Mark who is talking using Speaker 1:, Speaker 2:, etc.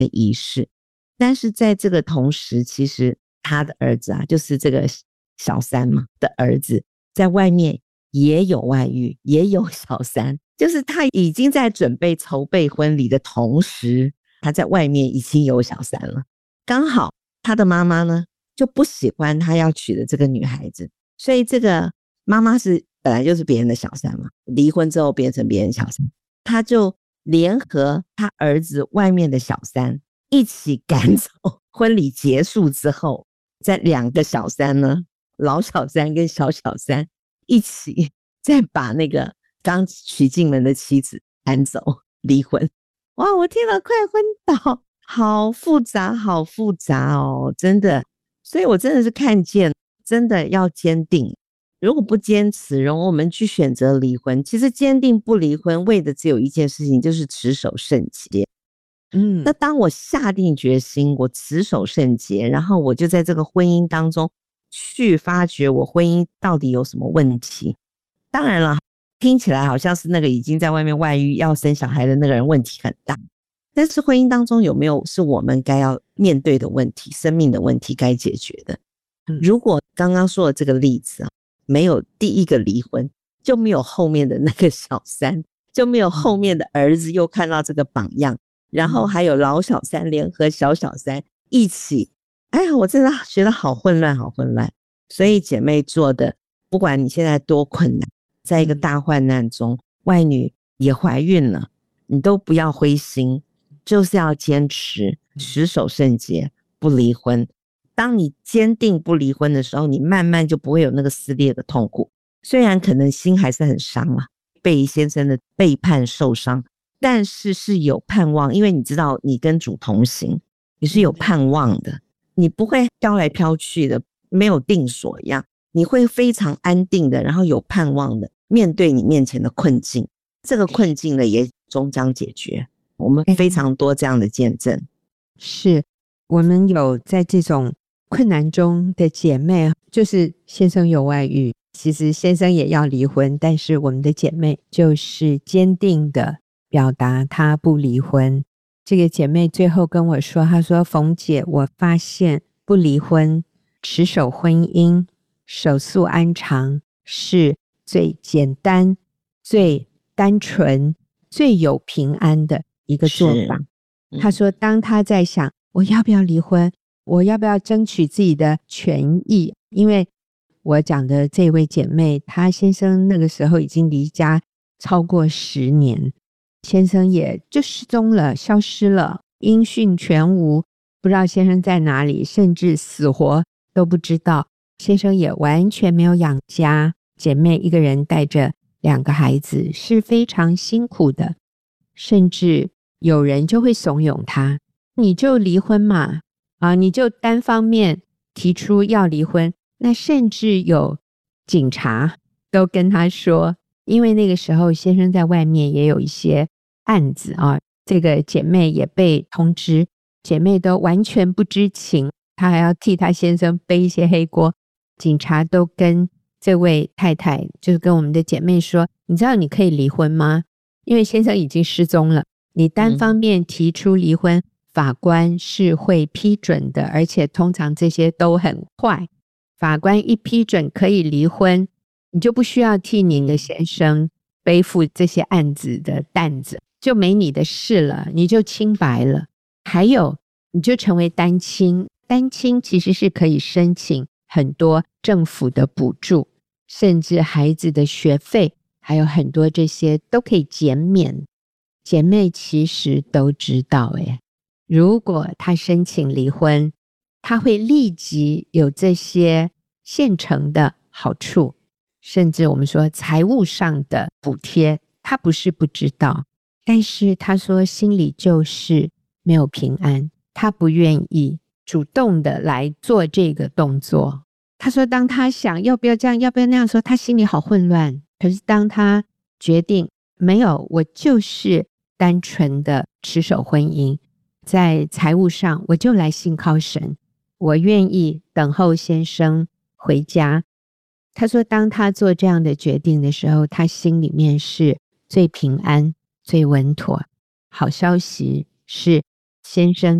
Speaker 1: 仪式。但是在这个同时，其实他的儿子啊，就是这个小三嘛的儿子，在外面也有外遇，也有小三，就是他已经在准备筹备婚礼的同时，他在外面已经有小三了。刚好他的妈妈呢就不喜欢他要娶的这个女孩子，所以这个妈妈是本来就是别人的小三嘛，离婚之后变成别人小三，他就联合他儿子外面的小三一起赶走。婚礼结束之后，在2个小三呢，老小三跟小小三一起再把那个刚娶进门的妻子赶走，离婚。哇，我听了快昏倒，好复杂好复杂哦，真的。所以我真的是看见真的要坚定，如果不坚持，然后我们去选择离婚，其实坚定不离婚为的只有一件事情，就是持守圣洁。那当我下定决心，我持守圣洁，然后我就在这个婚姻当中去发掘我婚姻到底有什么问题。当然了，听起来好像是那个已经在外面外遇要生小孩的那个人问题很大，但是婚姻当中有没有是我们该要面对的问题，生命的问题该解决的。如果刚刚说的这个例子没有第一个离婚，就没有后面的那个小三，就没有后面的儿子又看到这个榜样，然后还有老小三联合小小三一起，哎呀，我真的觉得好混乱好混乱。所以姐妹做的，不管你现在多困难，在一个大患难中，外女也怀孕了，你都不要灰心，就是要坚持持守圣洁，不离婚。当你坚定不离婚的时候，你慢慢就不会有那个撕裂的痛苦。虽然可能心还是很伤啊，被先生的背叛受伤，但是是有盼望，因为你知道你跟主同行，你是有盼望的，你不会飘来飘去的，没有定所一样，你会非常安定的，然后有盼望的面对你面前的困境。这个困境呢也终将解决，我们非常多这样的见证。
Speaker 2: 是我们有在这种困难中的姐妹，就是先生有外遇，其实先生也要离婚，但是我们的姐妹就是坚定的表达她不离婚。这个姐妹最后跟我说，她说冯姐，我发现不离婚，持守婚姻，守素安常是最简单最单纯最有平安的一个做法。她说当她在想我要不要离婚，我要不要争取自己的权益，因为我讲的这位姐妹，她先生那个时候已经离家超过10年，先生也就失踪了，消失了，音讯全无，不知道先生在哪里，甚至死活都不知道，先生也完全没有养家，姐妹一个人带着2个孩子是非常辛苦的，甚至有人就会怂恿她，你就离婚嘛，你就单方面提出要离婚。那甚至有警察都跟他说，因为那个时候先生在外面也有一些案子这个姐妹也被通知，姐妹都完全不知情，她还要替她先生背一些黑锅。警察都跟这位太太，就是跟我们的姐妹说，你知道你可以离婚吗？因为先生已经失踪了，你单方面提出离婚，法官是会批准的，而且通常这些都很快，法官一批准可以离婚，你就不需要替你的先生背负这些案子的担子，就没你的事了，你就清白了。还有你就成为单亲，单亲其实是可以申请很多政府的补助，甚至孩子的学费，还有很多这些都可以减免。姐妹其实都知道如果她申请离婚，她会立即有这些现成的好处，甚至我们说财务上的补贴，她不是不知道，但是她说心里就是没有平安，她不愿意主动的来做这个动作。她说当她想要不要这样要不要那样说，她心里好混乱，可是当她决定没有，我就是单纯的持守婚姻，在财务上我就来信靠神，我愿意等候先生回家。他说当他做这样的决定的时候，他心里面是最平安最稳妥。好消息是先生